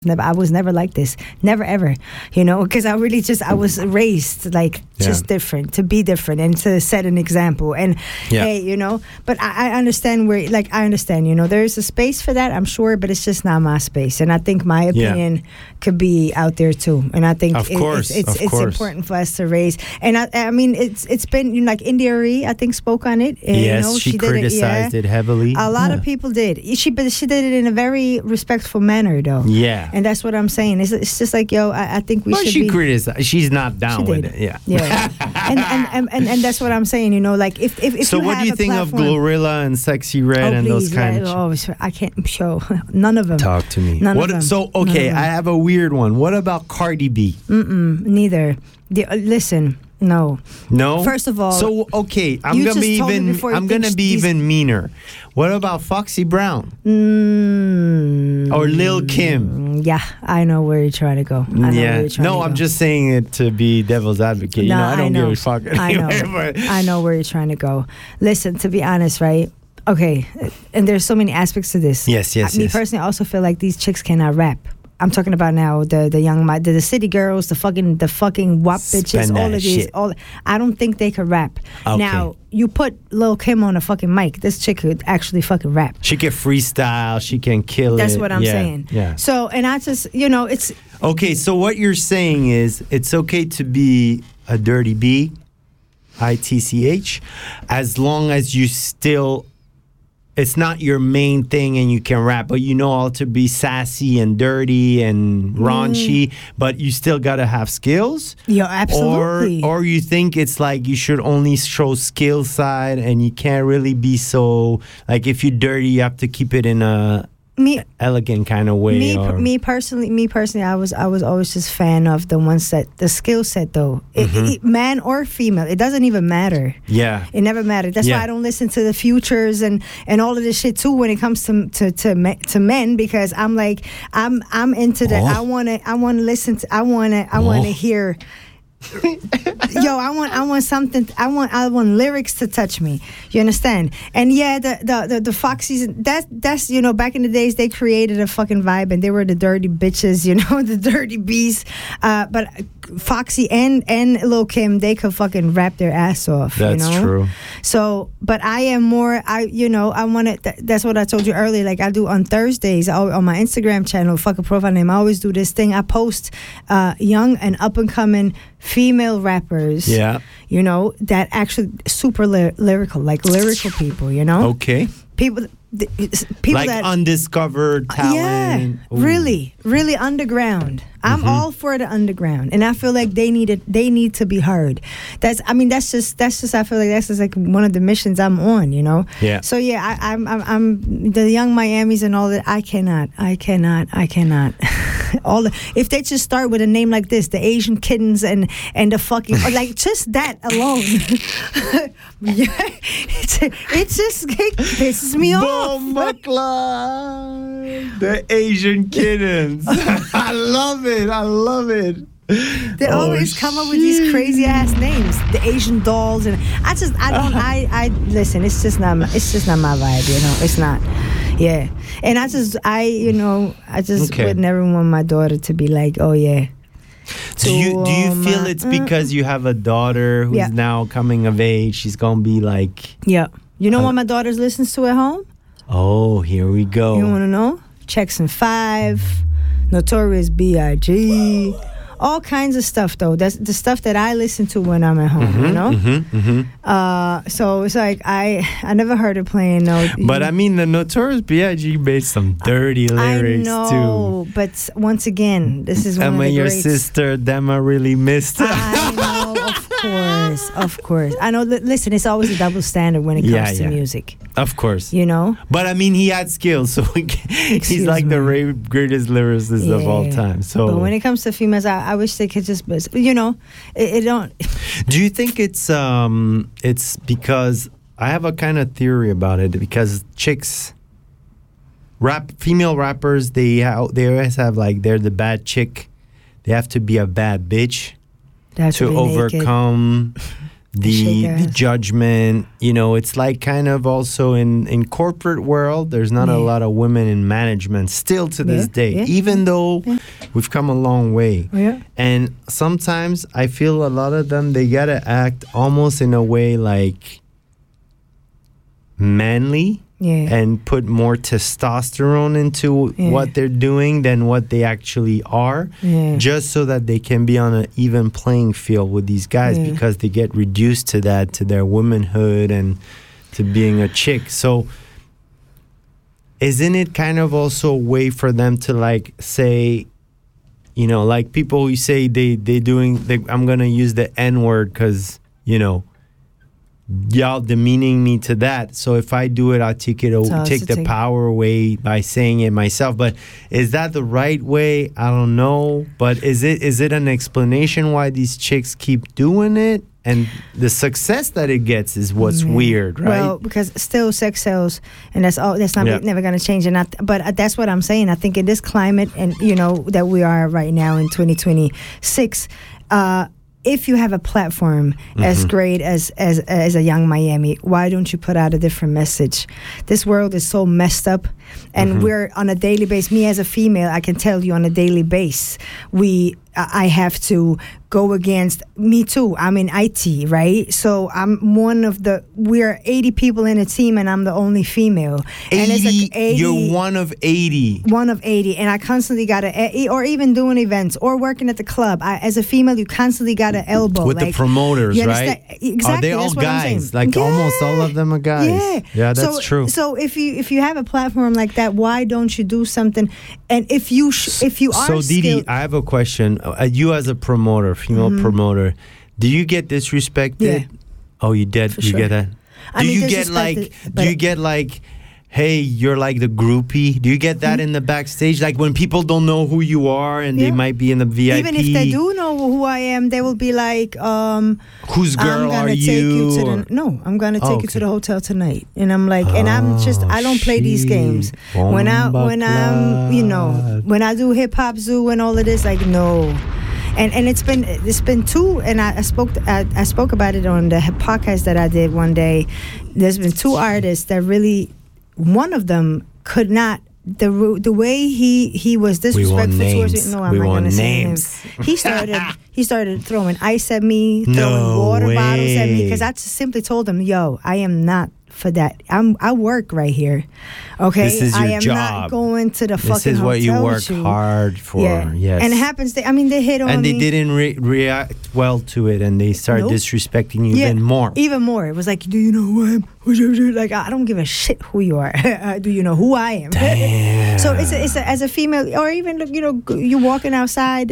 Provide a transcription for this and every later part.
I was never like this, never ever, because I was raised like just different, to be different and to set an example. And hey, but I understand I understand, there's a space for that, I'm sure, but it's just not my space. And I think my opinion could be out there too. And I think it's important for us to raise. And I mean, it's been like India Arie, I think, spoke on it. Yes, she criticized it heavily. A lot of people did. She did it in a very respectful manner, though. Yeah. And that's what I'm saying. It's just like, I think we should she criticized. She's not down with it. Yeah. and that's what I'm saying, like if so you what do you think of Glorilla and Sexy Red and those kind of I can't show none of them. Talk to me. None of them. So I have a weird one. What about Cardi B? Neither. Listen. No. First of all, so I'm gonna be even meaner. What about Foxy Brown? Or Lil Kim? Yeah, I know where you're trying to go. I'm just saying it to be devil's advocate. No, I don't give a fuck. I know where you're trying to go. Listen, to be honest, right? Okay, and there's so many aspects to this. Yes. Me personally, I also feel like these chicks cannot rap. I'm talking about now the young, the city girls, the fucking WAP bitches, all of these. I don't think they could rap. Okay. Now you put Lil Kim on a fucking mic, this chick could actually fucking rap. She can freestyle. She can kill That's what I'm saying. Yeah. So, and I just, it's okay. So what you're saying is it's okay to be a dirty B, ITCH, as long as you still. It's not your main thing and you can rap, but how to be sassy and dirty and raunchy, but you still got to have skills? Yeah, absolutely. Or you think it's like you should only show skill side and you can't really be so, like if you're dirty, you have to keep it in a elegant kind of way. Me personally, I was always just fan of the ones that the skill set though, man or female, it doesn't even matter. Yeah, it never mattered. That's why I don't listen to the Futures and all of this shit too when it comes to men, because I'm like I'm into that. I want to listen to. I want to hear. I want something. I want lyrics to touch me. You understand? And the Foxies. That's back in the days they created a fucking vibe and they were the dirty bitches. The dirty bees. But Foxy and Lil Kim, they could fucking rap their ass off. That's true. So, but I am more. I want to. That's what I told you earlier. Like I do on Thursdays on my Instagram channel, fucking profile name. I always do this thing. I post young and up and coming female rappers, that actually super lyrical, like lyrical people, Okay. People like that undiscovered talent. Really underground. I'm all for the underground, and I feel like they need to be heard. That's just I feel like that's just like one of the missions I'm on, Yeah. So I'm the young Miamis and all that. I cannot. If they just start with a name like this, the Asian Kittens and the fucking like just that alone, it just pisses me off. The Asian Kittens. I love it. They always come up with these crazy ass names, the Asian dolls, and I listen. It's just not my vibe. It's not. Yeah, and I just would never want my daughter to be like, oh yeah. Do you feel it's because you have a daughter who's now coming of age? She's gonna be like, what my daughter listens to at home? Oh, here we go. You want to know? Jackson 5, Notorious B.I.G., all kinds of stuff, though. That's the stuff that I listen to when I'm at home, So it's like, I never heard her playing, no. But I mean, the Notorious B.I.G. made some dirty lyrics, too. But once again, this is one of the your greats. Sister, Dema really missed it. I know, of course. I know, listen, it's always a double standard when it comes to music. Of course. But I mean, he had skills, so he's like the greatest lyricist of all time. So, but when it comes to females, I wish they could just, it don't. Do you think it's because I have a kind of theory about it, because female rappers, they always have like, they're the bad chick. They have to be a bad bitch to overcome the judgment. You know, it's like kind of also in corporate world, there's not a lot of women in management still to this day, even though we've come a long way. And sometimes I feel a lot of them, they gotta act almost in a way like manly. And put more testosterone into what they're doing than what they actually are, just so that they can be on an even playing field with these guys, because they get reduced to that, to their womanhood and to being a chick. So isn't it kind of also a way for them to like say, you know, like people who say I'm going to use the N word because, you know, y'all demeaning me to that. So if I do it, I'll take the power away by saying it myself. But is that the right way? I don't know. But is it an explanation why these chicks keep doing it? And the success that it gets is what's weird, right? Well, because still sex sells, and that's not never going to change. But that's what I'm saying. I think in this climate, and you know that we are right now in 2026. If you have a platform as great as a Young Miami, why don't you put out a different message? This world is so messed up, and we're on a daily basis. Me as a female, I can tell you on a daily basis, I have to go against me too. I'm in IT, right? So I'm we're 80 people in a team, and I'm the only female. 80, and it's like 80. You're one of 80. One of 80, and I constantly got to, or even doing events or working at the club. As a female, you constantly got to elbow. With the promoters, right? Exactly. Are they all guys? Like almost all of them are guys. Yeah, that's true. So if you have a platform like that, why don't you do something? And if you are so Didi, I have a question. You as a promoter, female promoter, do you get disrespected? Yeah. Oh, you did. For you sure. get that? Do you get like, hey, you're like the groupie? Do you get that in the backstage? Like when people don't know who you are and they might be in the VIP. Even if they do know who I am, they will be like, whose girl are you? I'm going to take you to the hotel tonight. And I'm like, and I don't play these games. When I do hip hop zoo and all of this, like, no. And it's been two, and I spoke about it on the podcast that I did one day. There's been two artists that really, one of them could not, the way he was disrespectful towards me. No, I'm not gonna say names. He started throwing ice at me, throwing water bottles at me, because I just simply told him, yo, I am not for that. I work right here. Okay, this is your I am job. Not going to the fucking hotel. This is what you work hard for. Yeah. Yes. And it happens. They hit on me. And they didn't react well to it, and they started disrespecting you even more. Even more. It was like, do you know who I am? Like, I don't give a shit who you are. Do you know who I am? Damn. So it's as a female, or even you're walking outside.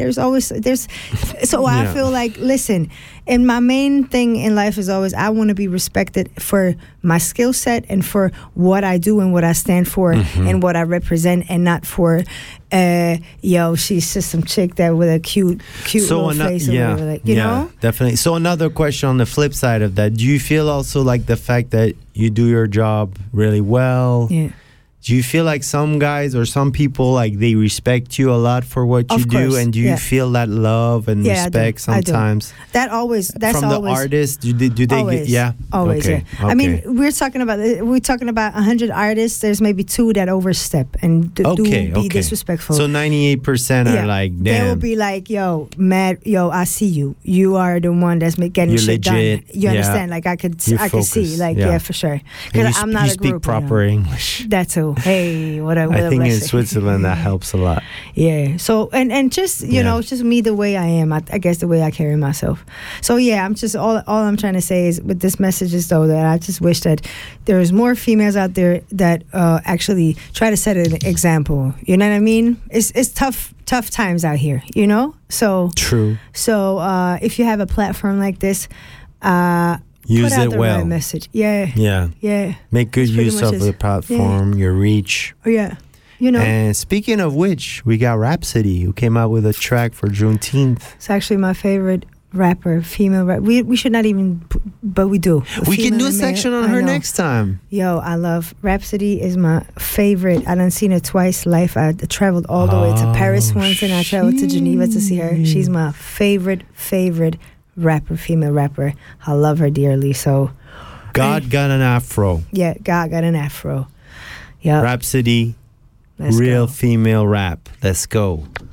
So I feel like, listen. And my main thing in life is always, I want to be respected for my skill set and for what I do and what I stand for and what I represent, and not for, she's just some chick that with a cute little face or whatever. Like, you know? Definitely. So another question on the flip side of that, do you feel also like the fact that you do your job really well? Yeah. Do you feel like some guys or some people, like, they respect you a lot for what you do, and do you feel that love and respect sometimes? That's from always the artists. Do they always, get always? Okay. Yeah. I mean, we're talking about 100 artists. There's maybe 2 that overstep and do be disrespectful. So 98% are like, damn. They will be like, yo, Matt, I see you. You are the one that's getting You're shit legit. done. You understand? Like I could see. Like for sure. Because I'm not a group. You speak proper English. That too. Hey, what a I think in Switzerland that helps a lot. Yeah. So and just it's just me the way I am. I guess the way I carry myself. So yeah, I'm just all I'm trying to say is with this message is though that I just wish that there's more females out there that actually try to set an example. You know what I mean? It's tough times out here. You know. So true. So if you have a platform like this. Use put out it the well. Right message. Yeah. Make good use of the platform, your reach. Oh yeah. You know. And speaking of which, we got Rhapsody, who came out with a track for Juneteenth. It's actually my favorite rapper, female rapper. We should not even, but we do. We can do a section on her next time. Yo, I love Rhapsody. Is my favorite. I done seen her twice live. I traveled all the way to Paris once, and I traveled to Geneva to see her. She's my favorite rapper, female rapper. I love her dearly. So God got an afro. Yeah, God got an afro. Yeah. Rhapsody, real female rap. Let's go.